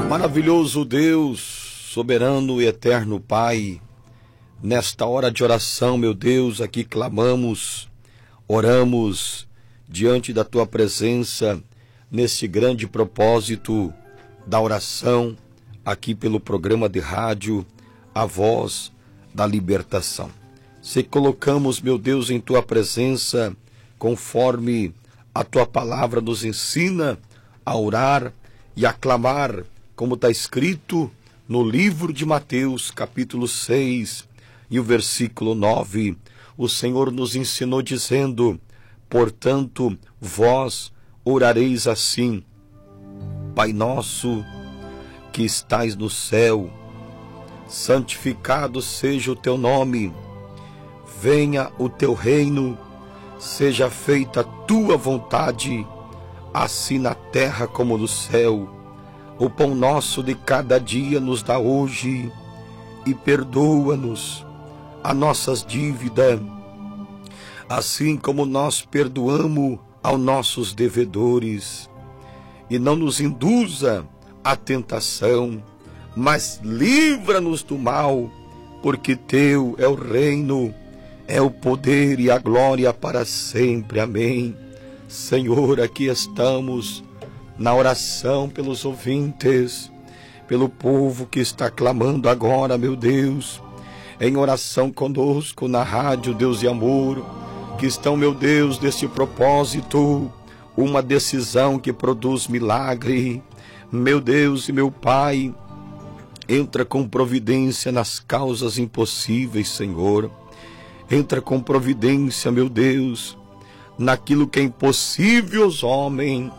Maravilhoso Deus, soberano e eterno Pai, nesta hora de oração, meu Deus, aqui clamamos, oramos diante da Tua presença, nesse grande propósito da oração, aqui pelo programa de rádio, A Voz da Libertação. Se colocamos, meu Deus, em Tua presença, conforme a Tua palavra nos ensina a orar e a clamar, como está escrito no livro de Mateus, capítulo 6, e o versículo 9, o Senhor nos ensinou dizendo: portanto, vós orareis assim: Pai nosso, que estais no céu, santificado seja o teu nome, venha o teu reino, seja feita a tua vontade, assim na terra como no céu. O pão nosso de cada dia nos dá hoje, e perdoa-nos as nossas dívidas, assim como nós perdoamos aos nossos devedores. E não nos induza à tentação, mas livra-nos do mal, porque teu é o reino, é o poder e a glória para sempre. Amém. Senhor, aqui estamos na oração pelos ouvintes, pelo povo que está clamando agora, meu Deus, em oração conosco na rádio Deus e Amor, que estão, meu Deus, nesse propósito, uma decisão que produz milagre. Meu Deus e meu Pai, entra com providência nas causas impossíveis, Senhor. Entra com providência, meu Deus, naquilo que é impossível aos homens,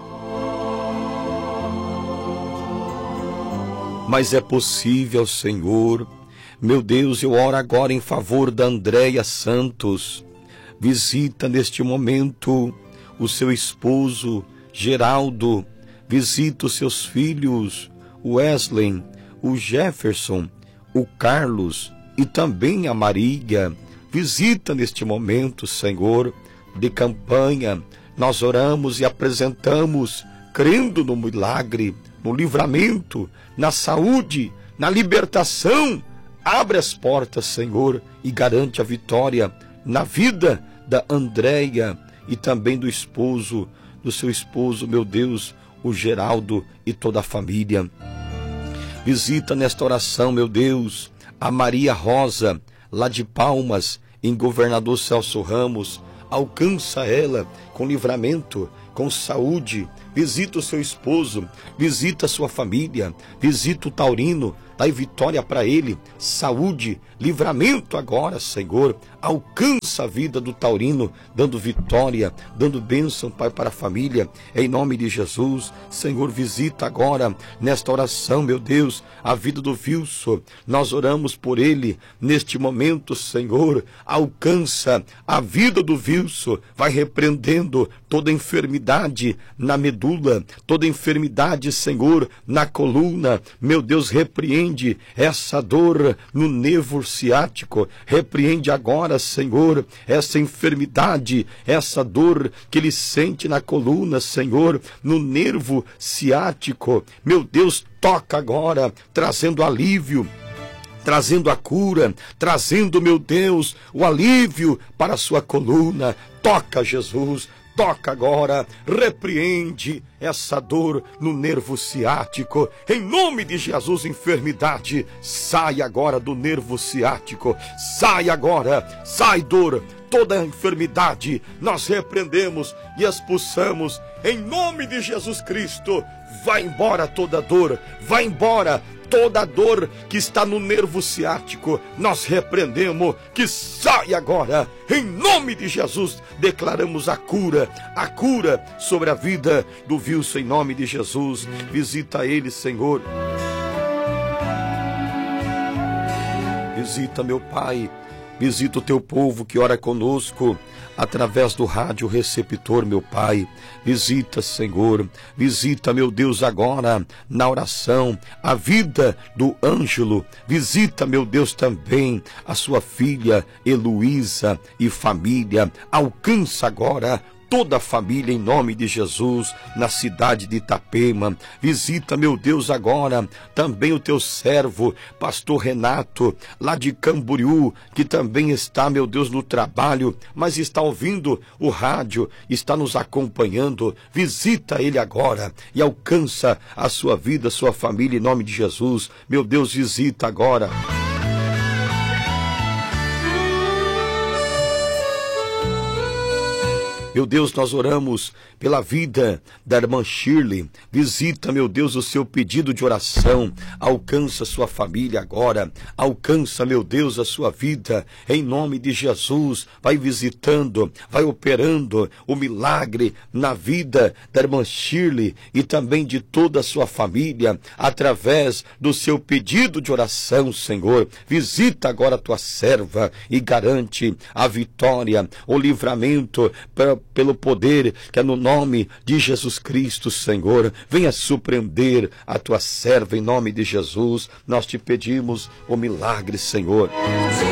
mas é possível, Senhor. Meu Deus, eu oro agora em favor da Andréia Santos. Visita neste momento o seu esposo, Geraldo. Visita os seus filhos, o Wesley, o Jefferson, o Carlos e também a Marília. Visita neste momento, Senhor, de campanha. Nós oramos e apresentamos, crendo no milagre, no livramento, na saúde, na libertação. Abre as portas, Senhor, e garante a vitória na vida da Andréia e também do seu esposo, meu Deus, o Geraldo e toda a família. Visita nesta oração, meu Deus, a Maria Rosa, lá de Palmas, em Governador Celso Ramos. Alcança ela com livramento, com saúde. Visita o seu esposo, visita a sua família, visita o taurino, dai vitória para ele, saúde, livramento agora, Senhor. Alcança a vida do taurino, dando vitória, dando bênção, Pai, para a família, em nome de Jesus. Senhor, visita agora, nesta oração, meu Deus, a vida do Wilson. Nós oramos por ele neste momento, Senhor. Alcança a vida do Wilson, vai repreendendo toda enfermidade na medula, toda enfermidade, Senhor, na coluna. Meu Deus, repreende essa dor no nervo ciático, repreende agora, Senhor, essa enfermidade, essa dor que ele sente na coluna, Senhor, no nervo ciático. Meu Deus, toca agora, trazendo alívio, trazendo a cura, trazendo, meu Deus, o alívio para a sua coluna. Toca, Jesus, toca agora, repreende essa dor no nervo ciático. Em nome de Jesus, enfermidade, sai agora do nervo ciático. Sai agora, sai dor, toda enfermidade, nós repreendemos e expulsamos. Em nome de Jesus Cristo, vai embora toda dor, vai embora toda dor que está no nervo ciático. Nós repreendemos, que sai agora, em nome de Jesus. Declaramos a cura sobre a vida do Wilson, em nome de Jesus. Visita ele, Senhor. Visita, meu Pai, visita o teu povo que ora conosco através do rádio receptor, meu Pai. Visita, Senhor, visita, meu Deus, agora na oração a vida do Ângelo. Visita, meu Deus, também a sua filha Heloísa e família. Alcança agora toda a família em nome de Jesus, na cidade de Itapema. Visita, meu Deus, agora também o teu servo, pastor Renato, lá de Camboriú, que também está, meu Deus, no trabalho, mas está ouvindo o rádio, está nos acompanhando. Visita ele agora e alcança a sua vida, a sua família em nome de Jesus. Meu Deus, visita agora. Meu Deus, nós oramos pela vida da irmã Shirley. Visita, meu Deus, o seu pedido de oração. Alcança sua família agora. Alcança, meu Deus, a sua vida. Em nome de Jesus, vai visitando, vai operando o milagre na vida da irmã Shirley e também de toda a sua família, através do seu pedido de oração, Senhor. Visita agora a tua serva e garante a vitória, o livramento, pelo poder que é no nome de Jesus Cristo, Senhor. Venha surpreender a tua serva em nome de Jesus. Nós te pedimos o milagre, Senhor.